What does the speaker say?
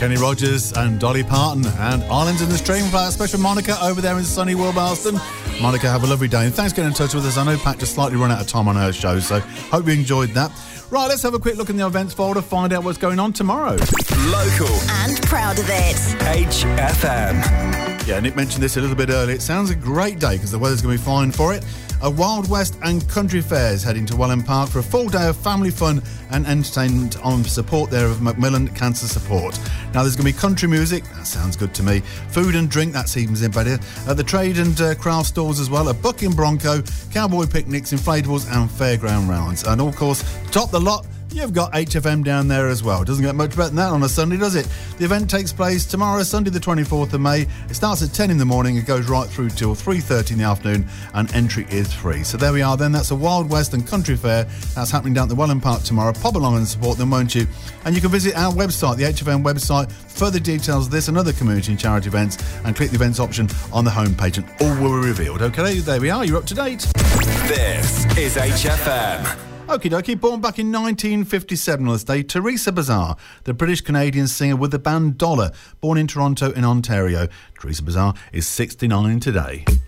Kenny Rogers and Dolly Parton and Islands in the Stream for our special Monica over there in sunny Wilmarston. Monica, have a lovely day and thanks for getting in touch with us. I know Pat just slightly run out of time on her show, so hope you enjoyed that. Right, let's have a quick look in the events folder, find out what's going on tomorrow. Local and proud of it. HFM. Yeah, Nick mentioned this a little bit earlier. It sounds a great day because the weather's going to be fine for it. A Wild West and Country Fair is heading to Welland Park for a full day of family fun and entertainment on support there of Macmillan Cancer Support. Now, there's going to be country music. That sounds good to me. Food and drink, that seems in better. The trade and craft stores as well. A bucking bronco, cowboy picnics, inflatables and fairground rounds. And, of course, top the lot, you've got HFM down there as well. Doesn't get much better than that on a Sunday, does it? The event takes place tomorrow, Sunday the 24th of May. It starts at 10 in the morning. It goes right through till 3:30 in the afternoon, and entry is free. So there we are then. That's a Wild West and Country Fair. That's happening down at the Welland Park tomorrow. Pop along and support them, won't you? And you can visit our website, the HFM website, further details of this and other community and charity events, and click the events option on the homepage, and all will be revealed. Okay, there we are. You're up to date. This is HFM. Okie dokie, born back in 1957 on this day, Teresa Bazar, the British-Canadian singer with the band Dollar, born in Toronto in Ontario. Teresa Bazar is 69 today.